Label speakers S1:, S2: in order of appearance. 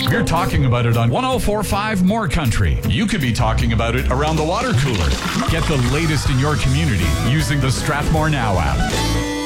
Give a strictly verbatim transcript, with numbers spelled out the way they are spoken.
S1: We're talking about it on one oh four point five More Country. You could be talking about it around the water cooler. Get the latest in your community using the Strathmore Now app.